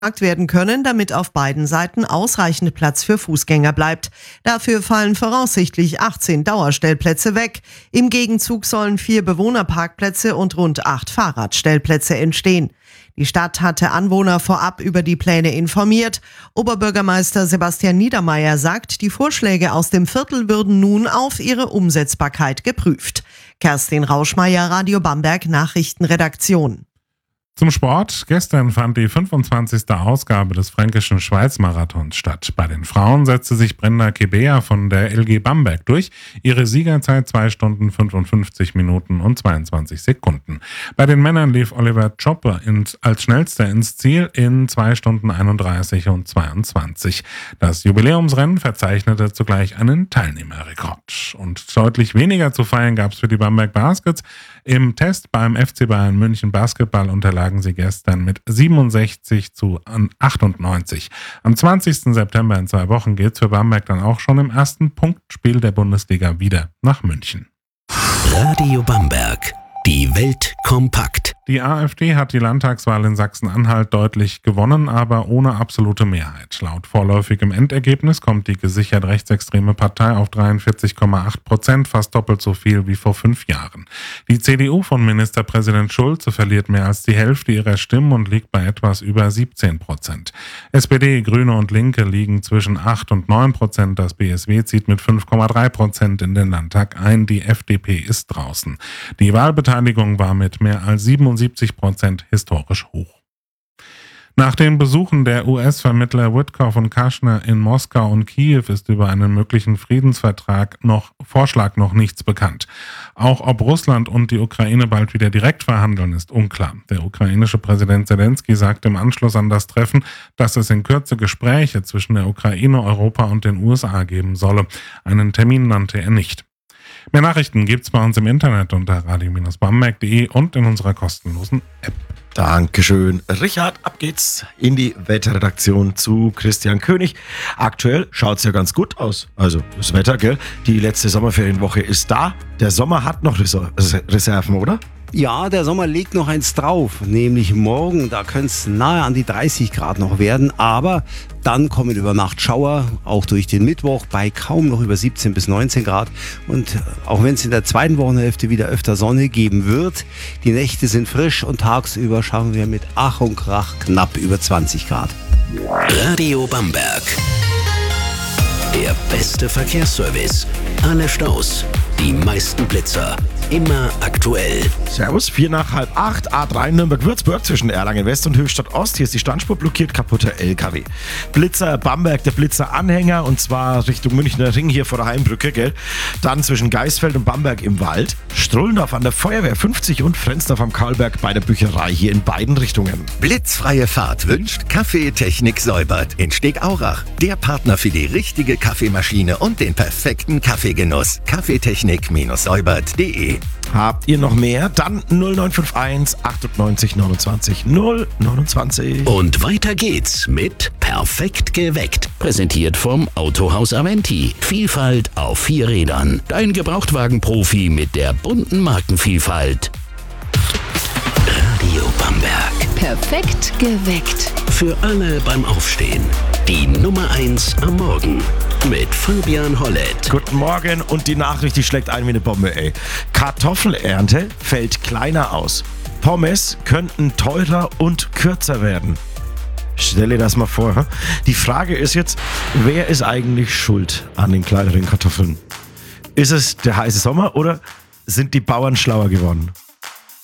werden können, damit auf beiden Seiten ausreichend Platz für Fußgänger bleibt. Dafür fallen voraussichtlich 18 Dauerstellplätze weg. Im Gegenzug sollen 4 Bewohnerparkplätze und rund 8 Fahrradstellplätze entstehen. Die Stadt hatte Anwohner vorab über die Pläne informiert. Oberbürgermeister Sebastian Niedermeyer sagt, die Vorschläge aus dem Viertel würden nun auf ihre Umsetzbarkeit geprüft. Kerstin Rauschmeier, Radio Bamberg Nachrichtenredaktion. Zum Sport. Gestern fand die 25. Ausgabe des Fränkischen Schweiz-Marathons statt. Bei den Frauen setzte sich Brenda Kebea von der LG Bamberg durch. Ihre Siegerzeit 2 Stunden 55 Minuten und 22 Sekunden. Bei den Männern lief Oliver Tschoppe als schnellster ins Ziel in 2 Stunden 31 und 22. Das Jubiläumsrennen verzeichnete zugleich einen Teilnehmerrekord. Und deutlich weniger zu feiern gab es für die Bamberg Baskets. Im Test beim FC Bayern München Basketball unterlagen sie gestern mit 67-98. Am 20. September in 2 Wochen geht's für Bamberg dann auch schon im ersten Punktspiel der Bundesliga wieder nach München. Radio Bamberg. Die Welt kompakt. Die AfD hat die Landtagswahl in Sachsen-Anhalt deutlich gewonnen, aber ohne absolute Mehrheit. Laut vorläufigem Endergebnis kommt die gesichert rechtsextreme Partei auf 43,8%, fast doppelt so viel wie vor 5 Jahren. Die CDU von Ministerpräsident Schulze verliert mehr als die Hälfte ihrer Stimmen und liegt bei etwas über 17%. SPD, Grüne und Linke liegen zwischen 8 und 9%. Das BSW zieht mit 5,3% in den Landtag ein. Die FDP ist draußen. Die Wahlbeteiligung war mit mehr als 77% historisch hoch. Nach den Besuchen der US-Vermittler Witkoff und Kushner in Moskau und Kiew ist über einen möglichen Friedensvorschlag noch nichts bekannt. Auch ob Russland und die Ukraine bald wieder direkt verhandeln, ist unklar. Der ukrainische Präsident Zelensky sagte im Anschluss an das Treffen, dass es in Kürze Gespräche zwischen der Ukraine, Europa und den USA geben solle. Einen Termin nannte er nicht. Mehr Nachrichten gibt's bei uns im Internet unter radio-bamberg.de und in unserer kostenlosen App. Dankeschön, Richard. Ab geht's in die Wetterredaktion zu Christian König. Aktuell schaut's ja ganz gut aus. Also das Wetter, gell? Die letzte Sommerferienwoche ist da. Der Sommer hat noch Reserven, oder? Ja, der Sommer legt noch eins drauf, nämlich morgen. Da könnte es nahe an die 30 Grad noch werden, aber dann kommen über Nacht Schauer, auch durch den Mittwoch bei kaum noch über 17 bis 19 Grad. Und auch wenn es in der zweiten Wochenhälfte wieder öfter Sonne geben wird, die Nächte sind frisch und tagsüber schaffen wir mit Ach und Krach knapp über 20 Grad. Radio Bamberg. Der beste Verkehrsservice. Alle Staus, die meisten Blitzer. Immer aktuell. Servus, 7:45, A3 Nürnberg-Würzburg zwischen Erlangen West und Höchstadt Ost. Hier ist die Standspur blockiert, kaputter LKW. Blitzer Bamberg, der Blitzer-Anhänger, und zwar Richtung Münchner Ring hier vor der Heimbrücke, gell? Dann zwischen Geisfeld und Bamberg im Wald. Strullendorf an der Feuerwehr 50 und Frensdorf am Karlberg bei der Bücherei hier in beiden Richtungen. Blitzfreie Fahrt wünscht Kaffeetechnik Säubert in Stegaurach. Der Partner für die richtige Kaffeemaschine und den perfekten Kaffeegenuss. Kaffeetechnik-säubert.de. Habt ihr noch mehr? Dann 0951 98 29 029. Und weiter geht's mit Perfekt geweckt. Präsentiert vom Autohaus Aventi. Vielfalt auf 4 Rädern. Dein Gebrauchtwagenprofi mit der bunten Markenvielfalt. Radio Bamberg. Perfekt geweckt. Für alle beim Aufstehen. Die Nummer 1 am Morgen. Mit Fabian Hollett. Guten Morgen, und die Nachricht, die schlägt ein wie eine Bombe, ey. Kartoffelernte fällt kleiner aus. Pommes könnten teurer und kürzer werden. Stell dir das mal vor. Hm? Die Frage ist jetzt, wer ist eigentlich schuld an den kleineren Kartoffeln? Ist es der heiße Sommer oder sind die Bauern schlauer geworden?